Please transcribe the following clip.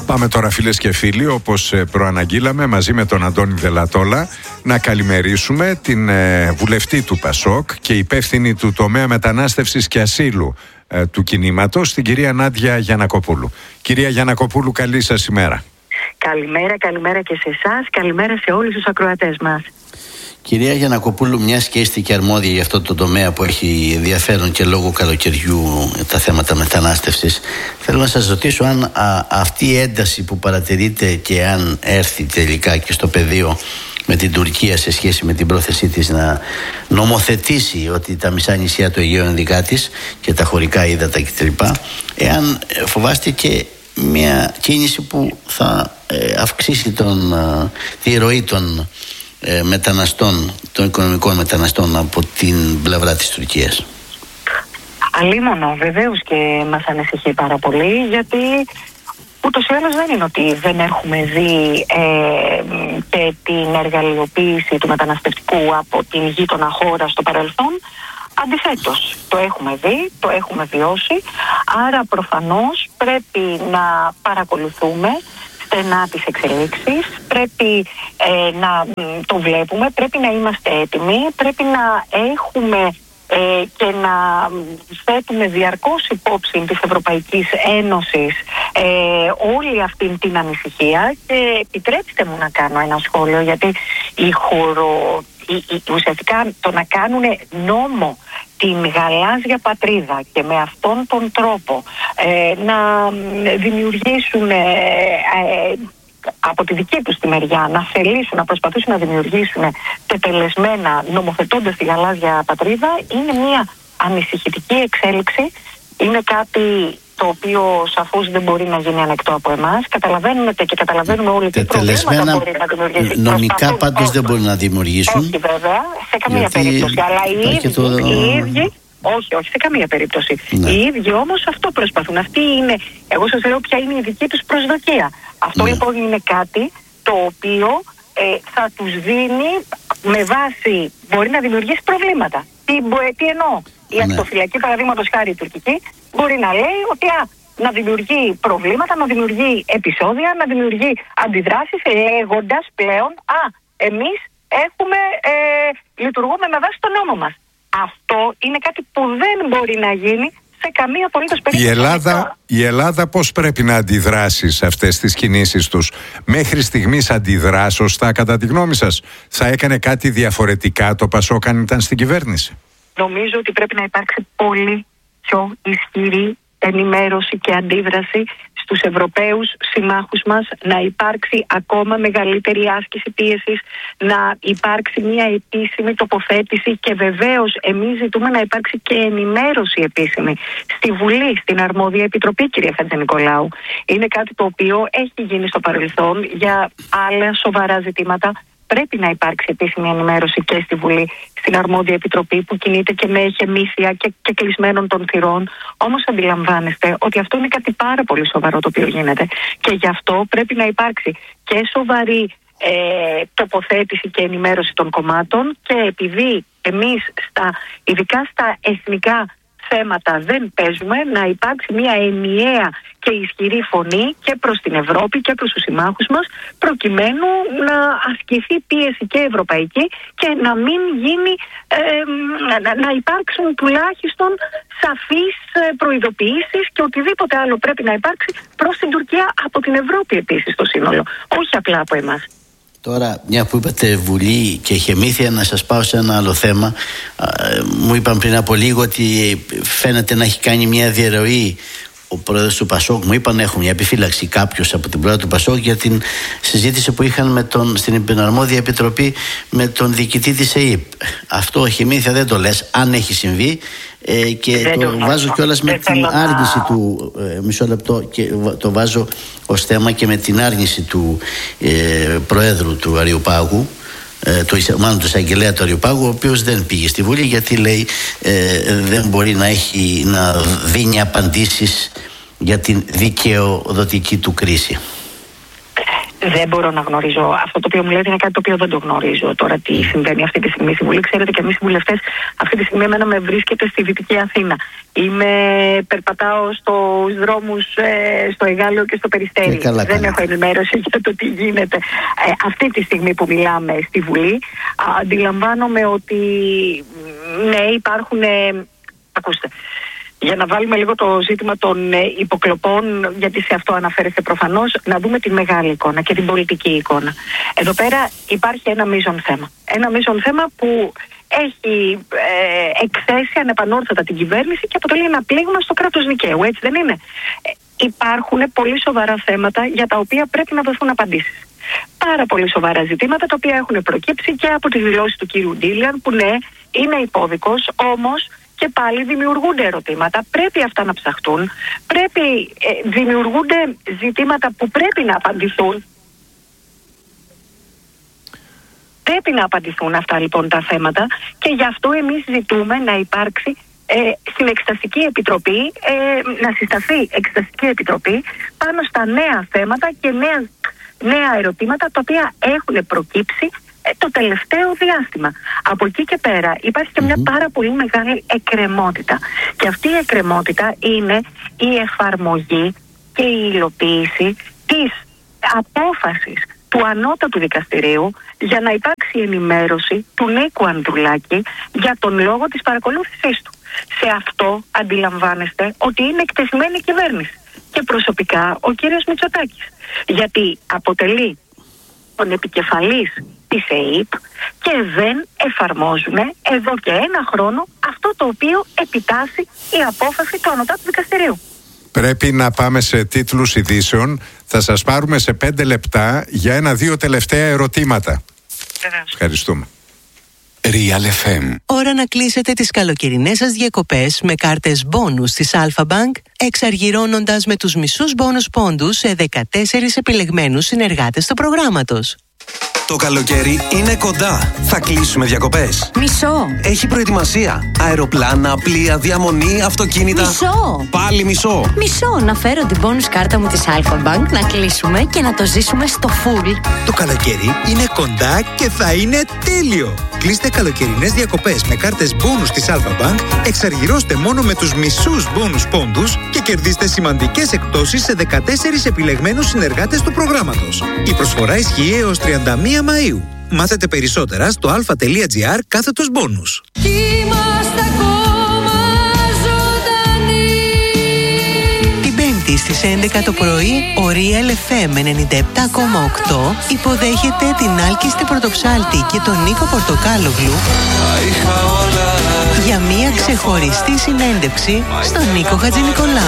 Πάμε τώρα, φίλες και φίλοι, όπως προαναγγείλαμε, μαζί με τον Αντώνη Δελατόλα, να καλημερίσουμε την βουλευτή του ΠΑΣΟΚ και υπεύθυνη του τομέα μετανάστευσης και ασύλου του κινήματος, την κυρία Νάντια Γιαννακοπούλου. Κυρία Γιαννακοπούλου, καλή σας ημέρα. Καλημέρα και σε εσάς, καλημέρα σε όλους τους ακροατές μας. Κυρία Γιαννακοπούλου, μιας και είστε και αρμόδια για αυτό το τομέα που έχει ενδιαφέρον και λόγω καλοκαιριού τα θέματα μετανάστευσης, θέλω να σας ρωτήσω αν αυτή η ένταση που παρατηρείτε και αν έρθει τελικά και στο πεδίο με την Τουρκία σε σχέση με την πρόθεσή της να νομοθετήσει ότι τα μισά νησιά του Αιγαίου είναι δικά της και τα χωρικά ύδατα κτλ. Εάν φοβάστε και μια κίνηση που θα αυξήσει τη ροή των μεταναστών, των οικονομικών μεταναστών από την πλευρά της Τουρκίας. Αλίμονο, βεβαίως και μας ανησυχεί πάρα πολύ, γιατί ούτως ή άλλως δεν είναι ότι δεν έχουμε δει και την εργαλειοποίηση του μεταναστευτικού από την γείτονα χώρα στο παρελθόν. Αντιθέτως, το έχουμε δει, το έχουμε βιώσει, άρα προφανώς πρέπει να παρακολουθούμε στενά τις εξελίξεις, πρέπει να το βλέπουμε, πρέπει να είμαστε έτοιμοι, πρέπει να έχουμε και να θέτουμε διαρκώς υπόψη της Ευρωπαϊκής Ένωσης όλη αυτή την ανησυχία. Και επιτρέψτε μου να κάνω ένα σχόλιο, γιατί ουσιαστικά το να κάνουν νόμο την γαλάζια πατρίδα και με αυτόν τον τρόπο να δημιουργήσουν από τη δική τους τη μεριά, να θελήσουν, να προσπαθήσουν να δημιουργήσουν τετελεσμένα νομοθετώντας τη γαλάζια πατρίδα, είναι μια ανησυχητική εξέλιξη. Είναι κάτι το οποίο σαφώς δεν μπορεί να γίνει ανεκτό από εμάς. Καταλαβαίνουμε και καταλαβαίνουμε όλοι τι προβλήματα μπορεί να δημιουργήσει. Νομικά πάντως δεν μπορεί να δημιουργήσουν. Όχι βέβαια, σε καμία περίπτωση. Αλλά οι ίδιοι όχι, σε καμία περίπτωση. Ναι. Οι ίδιοι όμως αυτό προσπαθούν. Αυτή είναι, εγώ σας λέω ποια είναι η δική τους προσδοκία. Αυτό λοιπόν είναι κάτι το οποίο θα τους δίνει με βάση, μπορεί να δημιουργήσει προβλήματα. Τι εννοώ? Η ακτοφυλακή, παραδείγματος χάρη η τουρκική, μπορεί να λέει ότι να δημιουργεί προβλήματα, να δημιουργεί επεισόδια, να δημιουργεί αντιδράσεις, λέγοντας πλέον εμείς λειτουργούμε με βάση τον νόμο μας. Αυτό είναι κάτι που δεν μπορεί να γίνει σε καμία απολύτως περίπτωση. Η Ελλάδα πώς πρέπει να αντιδράσει σε αυτές τις κινήσεις τους? Μέχρι στιγμής αντιδρά σωστά κατά τη γνώμη σας? Θα έκανε κάτι διαφορετικά το ΠΑΣΟΚ αν ήταν στην κυβέρνηση? Νομίζω ότι πρέπει να υπάρξει πολύ πιο ισχυρή ενημέρωση και αντίδραση στους Ευρωπαίους συμμάχους μας, να υπάρξει ακόμα μεγαλύτερη άσκηση πίεσης, να υπάρξει μια επίσημη τοποθέτηση και βεβαίως εμείς ζητούμε να υπάρξει και ενημέρωση επίσημη στη Βουλή, στην αρμόδια επιτροπή, κυρία Χατζηνικολάου. Είναι κάτι το οποίο έχει γίνει στο παρελθόν για άλλα σοβαρά ζητήματα. Πρέπει να υπάρξει επίσημη ενημέρωση και στη Βουλή, στην αρμόδια επιτροπή που κινείται και με εχεμήθεια και κλεισμένων των θυρών. Όμως αντιλαμβάνεστε ότι αυτό είναι κάτι πάρα πολύ σοβαρό το οποίο γίνεται. Και γι' αυτό πρέπει να υπάρξει και σοβαρή τοποθέτηση και ενημέρωση των κομμάτων, και επειδή εμείς ειδικά στα εθνικά θέματα δεν παίζουμε, να υπάρξει μια ενιαία και ισχυρή φωνή και προς την Ευρώπη και προς τους συμμάχους μας, προκειμένου να ασκηθεί πίεση και ευρωπαϊκή και να μην γίνει, να υπάρξουν τουλάχιστον σαφείς προειδοποιήσεις και οτιδήποτε άλλο πρέπει να υπάρξει προς την Τουρκία από την Ευρώπη επίσης στο σύνολο, όχι απλά από εμάς. Τώρα, μια που είπατε Βουλή και εχεμήθεια, να σας πάω σε ένα άλλο θέμα. Μου είπαν πριν από λίγο ότι φαίνεται να έχει κάνει μια διαρροή ο πρόεδρος του ΠΑΣΟΚ. Μου είπαν έχουν μια επιφύλαξη κάποιος από την πρόεδρο του ΠΑΣΟΚ για την συζήτηση που είχαν στην αρμόδια επιτροπή με τον διοικητή της ΕΕΠ. Αυτό εχεμήθεια δεν το λες, αν έχει συμβεί, και το βάζω κιόλας με την άρνηση του, μισό λεπτό, και το βάζω ως θέμα και με την άρνηση του Προέδρου του Αριοπάγου, μάλλον του εισαγγελέα του Αριοπάγου, ο οποίος δεν πήγε στη Βουλή γιατί λέει δεν μπορεί να δίνει απαντήσεις για την δικαιοδοτική του κρίση. Δεν μπορώ να γνωρίζω. Αυτό το οποίο μου λέτε είναι κάτι το οποίο δεν το γνωρίζω τώρα τι συμβαίνει αυτή τη στιγμή στη Βουλή. Ξέρετε, και εμείς οι βουλευτές αυτή τη στιγμή εμένα με βρίσκεται στη Δυτική Αθήνα. Περπατάω στους δρόμους στο Εγάλεο και στο Περιστέρι. Δεν έχω ενημέρωση για το τι γίνεται αυτή τη στιγμή που μιλάμε στη Βουλή. Αντιλαμβάνομαι ότι ναι, υπάρχουν. Ακούστε. Για να βάλουμε λίγο το ζήτημα των υποκλοπών, γιατί σε αυτό αναφέρεστε προφανώς, να δούμε τη μεγάλη εικόνα και την πολιτική εικόνα. Εδώ πέρα υπάρχει ένα μείζον θέμα. Ένα μείζον θέμα που έχει εκθέσει ανεπανόρθωτα την κυβέρνηση και αποτελεί ένα πλήγμα στο κράτος δικαίου, έτσι δεν είναι? Υπάρχουν πολύ σοβαρά θέματα για τα οποία πρέπει να δοθούν απαντήσεις. Πάρα πολύ σοβαρά ζητήματα τα οποία έχουν προκύψει και από τις δηλώσεις του κύριου Ντίλιαν, που ναι, είναι υπόδικος, όμως και πάλι δημιουργούνται ερωτήματα, πρέπει αυτά να ψαχτούν, δημιουργούνται ζητήματα που πρέπει να απαντηθούν. Πρέπει να απαντηθούν αυτά λοιπόν τα θέματα και γι' αυτό εμείς ζητούμε να υπάρξει στην Εξεταστική Επιτροπή, να συσταθεί Εξεταστική Επιτροπή πάνω στα νέα θέματα και νέα ερωτήματα τα οποία έχουν προκύψει το τελευταίο διάστημα. Από εκεί και πέρα υπάρχει και μια πάρα πολύ μεγάλη εκκρεμότητα. Και αυτή η εκκρεμότητα είναι η εφαρμογή και η υλοποίηση της απόφασης του Ανώτατου Δικαστηρίου για να υπάρξει ενημέρωση του Νίκου Ανδρουλάκη για τον λόγο της παρακολούθησής του. Σε αυτό αντιλαμβάνεστε ότι είναι εκτεθειμένη η κυβέρνηση και προσωπικά ο κύριος Μητσοτάκης, γιατί αποτελεί τον επικεφαλής της ΕΕΠ και δεν εφαρμόζουν εδώ και ένα χρόνο αυτό το οποίο επιτάσσει η απόφαση του Ανωτάτου Δικαστηρίου. Πρέπει να πάμε σε τίτλους ειδήσεων. Θα σας πάρουμε σε 5 λεπτά για 1-2 τελευταία ερωτήματα. Ευχαριστούμε. Real FM. Ώρα να κλείσετε τις καλοκαιρινές σας διακοπές με κάρτες μπόνους της Alpha Bank, εξαργυρώνοντας με τους μισούς μπόνους πόντους σε 14 επιλεγμένους συνεργάτες του προγράμματος. Το καλοκαίρι είναι κοντά. Θα κλείσουμε διακοπές. Μισό. Έχει προετοιμασία. Αεροπλάνα, πλοία, διαμονή, αυτοκίνητα. Μισό. Πάλι μισό. Μισό. Να φέρω την bonus κάρτα μου της Alpha Bank, να κλείσουμε και να το ζήσουμε στο full. Το καλοκαίρι είναι κοντά και θα είναι τέλειο. Κλείστε καλοκαιρινές διακοπές με κάρτες bonus της Alpha Bank, εξαργυρώστε μόνο με τους μισούς bonus πόντους και κερδίστε σημαντικές εκπτώσεις σε 14 επιλεγμένους συνεργάτες του προγράμματος. Η προσφορά ισχύει έως 31 Μαΐου. Μάθετε περισσότερα στο alpha.gr/bonus. Την Πέμπτη στις 11 το πρωί, ο Real FM 97,8 υποδέχεται την άλκιστη Πρωτοψάλτη και τον Νίκο Πορτοκάλογλου για μια ξεχωριστή συνέντευξη στον Νίκο Χατζηνικολάου.